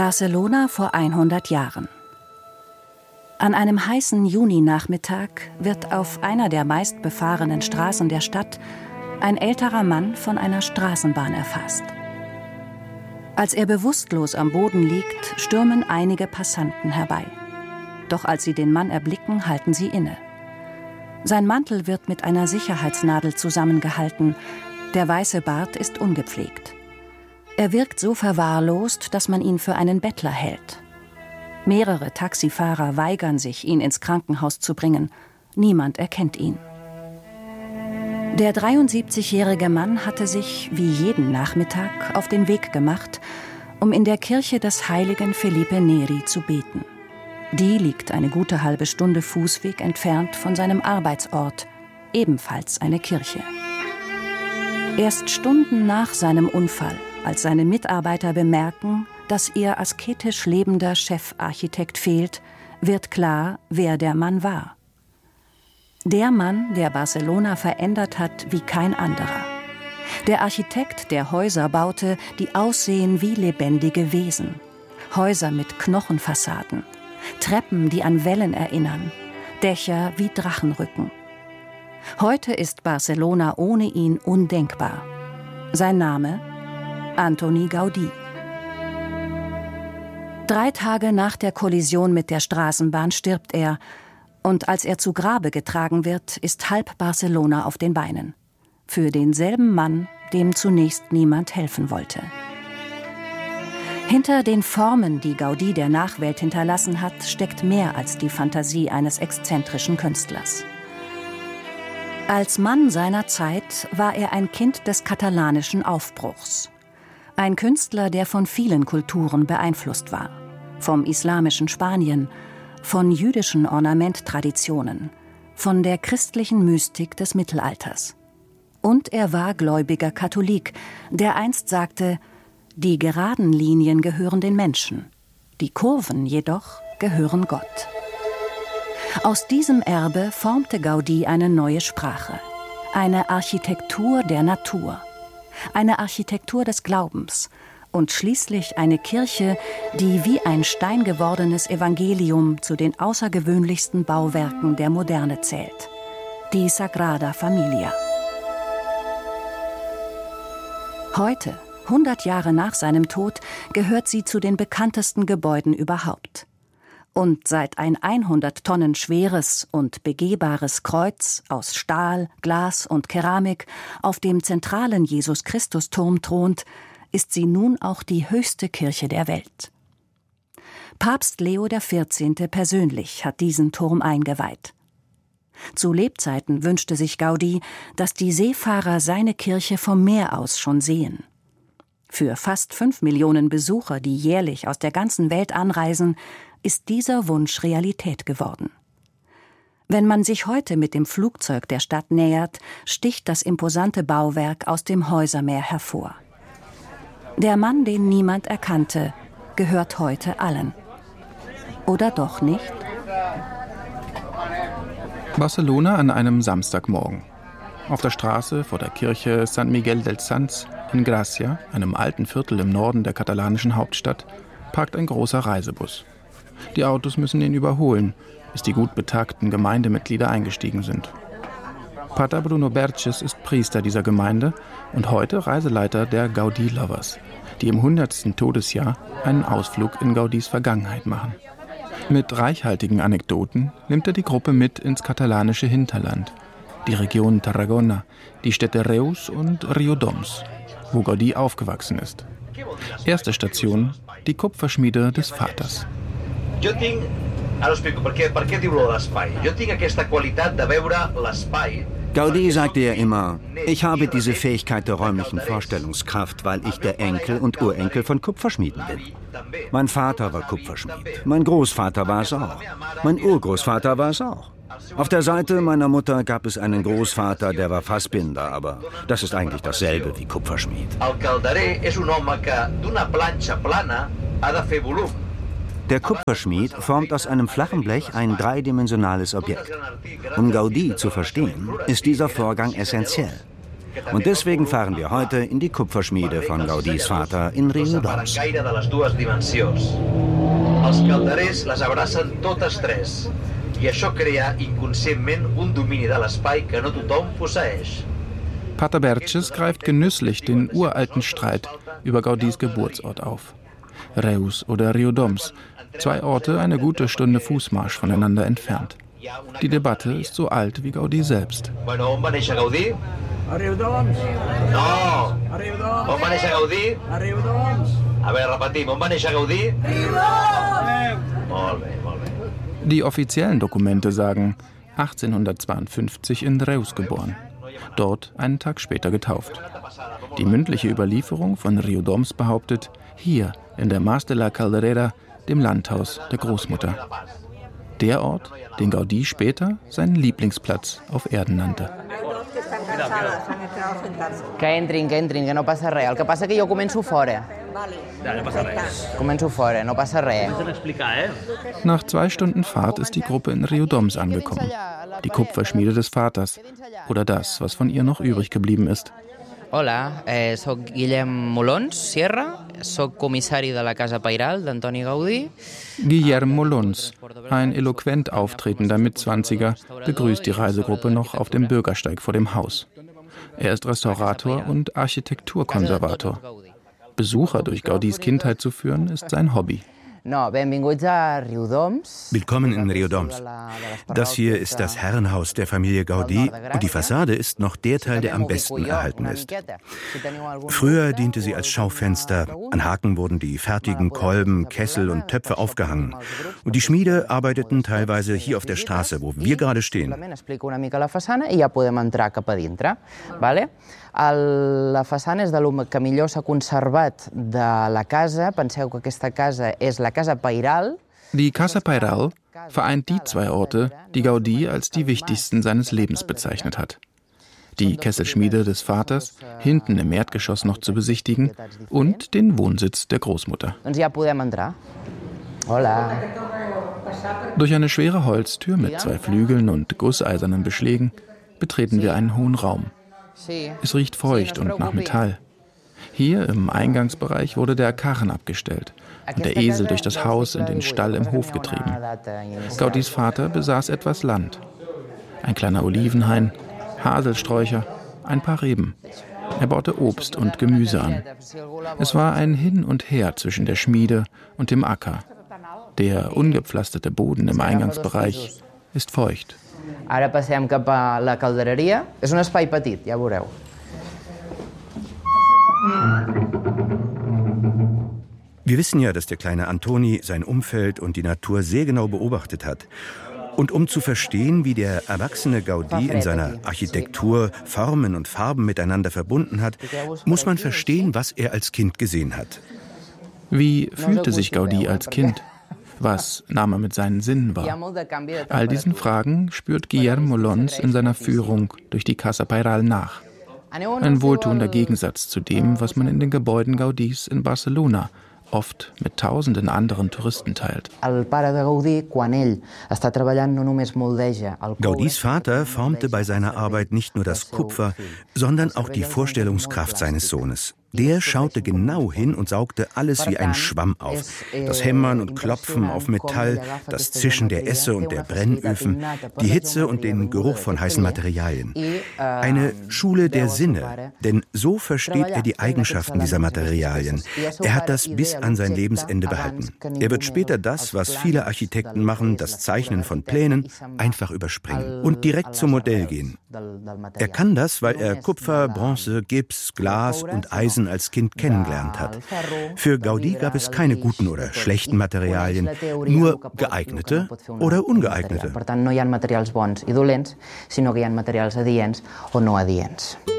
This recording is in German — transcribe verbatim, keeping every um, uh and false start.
Barcelona vor hundert Jahren. An einem heißen Juninachmittag wird auf einer der meistbefahrenen Straßen der Stadt ein älterer Mann von einer Straßenbahn erfasst. Als er bewusstlos am Boden liegt, stürmen einige Passanten herbei. Doch als sie den Mann erblicken, halten sie inne. Sein Mantel wird mit einer Sicherheitsnadel zusammengehalten, der weiße Bart ist ungepflegt. Er wirkt so verwahrlost, dass man ihn für einen Bettler hält. Mehrere Taxifahrer weigern sich, ihn ins Krankenhaus zu bringen. Niemand erkennt ihn. Der dreiundsiebzigjährige Mann hatte sich, wie jeden Nachmittag, auf den Weg gemacht, um in der Kirche des heiligen Felipe Neri zu beten. Die liegt eine gute halbe Stunde Fußweg entfernt von seinem Arbeitsort, ebenfalls eine Kirche. Erst Stunden nach seinem Unfall, als seine Mitarbeiter bemerken, dass ihr asketisch lebender Chefarchitekt fehlt, wird klar, wer der Mann war. Der Mann, der Barcelona verändert hat wie kein anderer. Der Architekt, der Häuser baute, die aussehen wie lebendige Wesen. Häuser mit Knochenfassaden, Treppen, die an Wellen erinnern, Dächer wie Drachenrücken. Heute ist Barcelona ohne ihn undenkbar. Sein Name? Antoni Gaudí. Drei Tage nach der Kollision mit der Straßenbahn stirbt er, und als er zu Grabe getragen wird, ist halb Barcelona auf den Beinen. Für denselben Mann, dem zunächst niemand helfen wollte. Hinter den Formen, die Gaudí der Nachwelt hinterlassen hat, steckt mehr als die Fantasie eines exzentrischen Künstlers. Als Mann seiner Zeit war er ein Kind des katalanischen Aufbruchs. Ein Künstler, der von vielen Kulturen beeinflusst war. Vom islamischen Spanien, von jüdischen Ornamenttraditionen, von der christlichen Mystik des Mittelalters. Und er war gläubiger Katholik, der einst sagte, die geraden Linien gehören den Menschen, die Kurven jedoch gehören Gott. Aus diesem Erbe formte Gaudí eine neue Sprache, eine Architektur der Natur. Eine Architektur des Glaubens und schließlich eine Kirche, die wie ein steingewordenes Evangelium zu den außergewöhnlichsten Bauwerken der Moderne zählt. Die Sagrada Familia. Heute, hundert Jahre nach seinem Tod, gehört sie zu den bekanntesten Gebäuden überhaupt. Und seit ein hundert Tonnen schweres und begehbares Kreuz aus Stahl, Glas und Keramik auf dem zentralen Jesus-Christus-Turm thront, ist sie nun auch die höchste Kirche der Welt. Papst Leo der Vierzehnte persönlich hat diesen Turm eingeweiht. Zu Lebzeiten wünschte sich Gaudí, dass die Seefahrer seine Kirche vom Meer aus schon sehen. Für fast fünf Millionen Besucher, die jährlich aus der ganzen Welt anreisen, ist dieser Wunsch Realität geworden. Wenn man sich heute mit dem Flugzeug der Stadt nähert, sticht das imposante Bauwerk aus dem Häusermeer hervor. Der Mann, den niemand erkannte, gehört heute allen. Oder doch nicht? Barcelona an einem Samstagmorgen. Auf der Straße vor der Kirche San Miguel dels Sants in Gracia, einem alten Viertel im Norden der katalanischen Hauptstadt, parkt ein großer Reisebus. Die Autos müssen ihn überholen, bis die gut betagten Gemeindemitglieder eingestiegen sind. Pater Bruno Berches ist Priester dieser Gemeinde und heute Reiseleiter der Gaudí Lovers, die im hundertsten Todesjahr einen Ausflug in Gaudís Vergangenheit machen. Mit reichhaltigen Anekdoten nimmt er die Gruppe mit ins katalanische Hinterland, die Region Tarragona, die Städte Reus und Riudoms, wo Gaudí aufgewachsen ist. Erste Station, die Kupferschmiede des Vaters. Jo tinc, ara explico per què, per què diu lo de l'espai. Jo tinc aquesta qualitat de veure l'espai. Gaudí sagte ja immer, ich habe diese Fähigkeit der räumlichen Vorstellungskraft, weil ich der Enkel und Urenkel von Kupferschmieden bin. Mein Vater war Kupferschmied, mein Großvater war es auch, mein Urgroßvater war es auch. Auf der Seite meiner Mutter gab es einen Großvater, der war Fassbinder, aber das ist eigentlich dasselbe wie Kupferschmied. El calderer és un home que d'una planxa plana ha de fer volum. Der Kupferschmied formt aus einem flachen Blech ein dreidimensionales Objekt. Um Gaudí zu verstehen, ist dieser Vorgang essentiell. Und deswegen fahren wir heute in die Kupferschmiede von Gaudís Vater in Riudoms. Els calderers les abracen totes tres i això crea inconscientment un domini de l'espai que no tothom posseeix. Pater Berches greift genüsslich den uralten Streit über Gaudís Geburtsort auf. Reus oder Riudoms, zwei Orte eine gute Stunde Fußmarsch voneinander entfernt. Die Debatte ist so alt wie Gaudí selbst. Bueno, on va néixer Gaudí? A Riudoms. No! A Riudoms. On va néixer Gaudí? A Riudoms. A veure, repetim, on va néixer Gaudí? Riudoms! Molt bé, molt bé. Die offiziellen Dokumente sagen achtzehnhundertzweiundfünfzig in Reus geboren, dort einen Tag später getauft. Die mündliche Überlieferung von Riudoms behauptet, hier in der Mas de la Calderera, dem Landhaus der Großmutter. Der Ort, den Gaudí später seinen Lieblingsplatz auf Erden nannte. Que entrin, que entrin, que no passa res. El que passa que jo començo fora. Ja, no passa res. Començo fora, no passa res. Nach zwei Stunden Fahrt ist die Gruppe in Riudoms angekommen. Die Kupferschmiede des Vaters. Oder das, was von ihr noch übrig geblieben ist. Hola, eh, soc Guillem Molons Sierra, soc comissari de la Casa Pairal d'Antoni Gaudí. Guillem Molons, ein eloquent auftretender Mitzwanziger, begrüßt die Reisegruppe noch auf dem Bürgersteig vor dem Haus. Er ist Restaurator und Architekturkonservator. Besucher durch Gaudís Kindheit zu führen, ist sein Hobby. No, benvinguts a Riudoms. Willkommen in Riudoms. Das hier ist das Herrenhaus der Familie Gaudí und die Fassade ist noch der Teil, der am besten erhalten ist. Früher diente sie als Schaufenster. An Haken wurden die fertigen Kolben, Kessel und Töpfe aufgehangen. Und die Schmiede arbeiteten teilweise hier auf der Straße, wo wir gerade stehen. La façana és del que millor s'ha conservat de la casa. Penseu que aquesta casa és la Casa Pairal. Die Casa Pairal vereint die zwei Orte, die Gaudí als die wichtigsten seines Lebens bezeichnet hat. Die Kesselschmiede des Vaters, hinten im Erdgeschoss noch zu besichtigen, und den Wohnsitz der Großmutter. Doncs ja podem entrar. Hola. Durch eine schwere Holztür mit zwei Flügeln und gusseisernen Beschlägen betreten wir einen hohen Raum. Es riecht feucht und nach Metall. Hier im Eingangsbereich wurde der Karren abgestellt und der Esel durch das Haus in den Stall im Hof getrieben. Gaudís Vater besaß etwas Land. Ein kleiner Olivenhain, Haselsträucher, ein paar Reben. Er baute Obst und Gemüse an. Es war ein Hin und Her zwischen der Schmiede und dem Acker. Der ungepflasterte Boden im Eingangsbereich ist feucht. Ara passem cap a la caldereria. És un espai petit, ja veureu. Wir wissen ja, dass der kleine Antoni sein Umfeld und die Natur sehr genau beobachtet hat. Und um zu verstehen, wie der erwachsene Gaudí in seiner Architektur Formen und Farben miteinander verbunden hat, muss man verstehen, was er als Kind gesehen hat. Wie fühlte sich Gaudí als Kind? Was nahm er mit seinen Sinnen wahr? All diesen Fragen spürt Guillem Molons in seiner Führung durch die Casa Pairal nach. Ein wohltuender Gegensatz zu dem, was man in den Gebäuden Gaudís in Barcelona oft mit tausenden anderen Touristen teilt. Gaudís Vater formte bei seiner Arbeit nicht nur das Kupfer, sondern auch die Vorstellungskraft seines Sohnes. Der schaute genau hin und saugte alles wie ein Schwamm auf. Das Hämmern und Klopfen auf Metall, das Zischen der Esse und der Brennöfen, die Hitze und den Geruch von heißen Materialien. Eine Schule der Sinne, denn so versteht er die Eigenschaften dieser Materialien. Er hat das bis an sein Lebensende behalten. Er wird später das, was viele Architekten machen, das Zeichnen von Plänen, einfach überspringen und direkt zum Modell gehen. Er kann das, weil er Kupfer, Bronze, Gips, Glas und Eisen als Kind kennengelernt hat. Für Gaudí gab es keine guten oder schlechten Materialien, nur geeignete oder ungeeignete. Per tant, no hi ha materials bons i dolents, sinó que hi ha materials adients o no adients.